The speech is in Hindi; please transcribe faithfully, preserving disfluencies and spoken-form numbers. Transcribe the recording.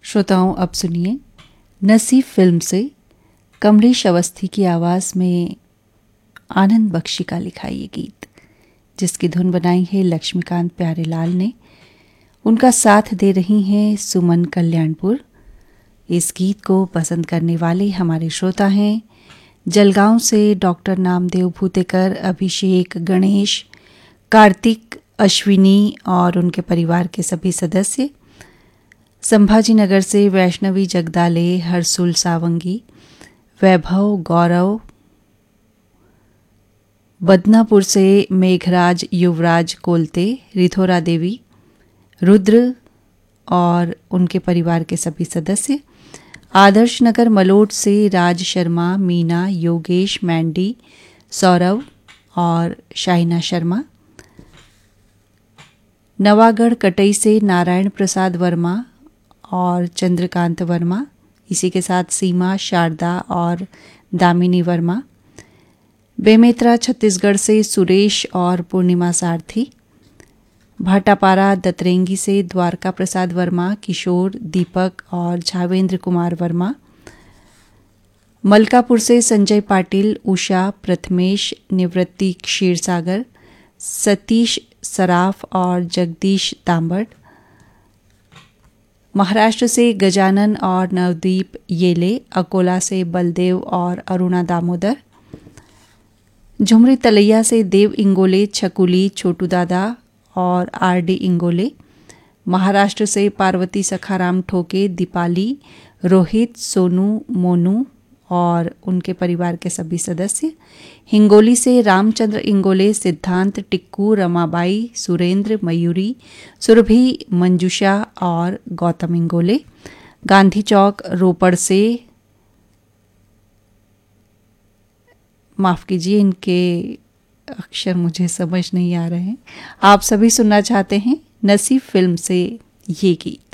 श्रोताओं, अब सुनिए नसीब फिल्म से कमलेश अवस्थी की आवाज़ में आनंद बख्शी का लिखा ये गीत, जिसकी धुन बनाई है लक्ष्मीकांत प्यारेलाल ने। उनका साथ दे रही हैं सुमन कल्याणपुर। इस गीत को पसंद करने वाले हमारे श्रोता हैं जलगांव से डॉक्टर नामदेव भूतेकर, अभिषेक, गणेश, कार्तिक, अश्विनी और उनके परिवार के सभी सदस्य। संभाजी नगर से वैष्णवी जगदाले, हरसुल सावंगी, वैभव, गौरव, बदनापुर से मेघराज, युवराज कोलते, रिथोरा देवी, रुद्र और उनके परिवार के सभी सदस्य। आदर्श नगर मलोट से राज शर्मा, मीना, योगेश, मैंडी, सौरव और शाइना शर्मा। नवागढ़ कटई से नारायण प्रसाद वर्मा और चंद्रकांत वर्मा, इसी के साथ सीमा, शारदा और दामिनी वर्मा। बेमेतरा छत्तीसगढ़ से सुरेश और पूर्णिमा सारथी। भाटापारा दतरेंगी से द्वारका प्रसाद वर्मा, किशोर, दीपक और झावेंद्र कुमार वर्मा। मलकापुर से संजय पाटिल, उषा, प्रथमेश, निवृत्ति क्षीरसागर, सतीश सराफ और जगदीश तांबड़। महाराष्ट्र से गजानन और नवदीप येले, अकोला से बलदेव और अरुणा दामोदर। झुमरी तलैया से देव इंगोले, छकुली, छोटू दादा और आर डी इंगोले। महाराष्ट्र से पार्वती सखाराम ठोके, दीपाली, रोहित, सोनू, मोनू और उनके परिवार के सभी सदस्य। हिंगोली से रामचंद्र इंगोले, सिद्धांत, टिक्कू, रमाबाई, सुरेंद्र, मयूरी, सुरभि, मंजुषा और गौतम इंगोले। गांधी चौक रोपड़ से, माफ़ कीजिए इनके अक्षर मुझे समझ नहीं आ रहे हैं। आप सभी सुनना चाहते हैं नसीब फिल्म से ये गीत।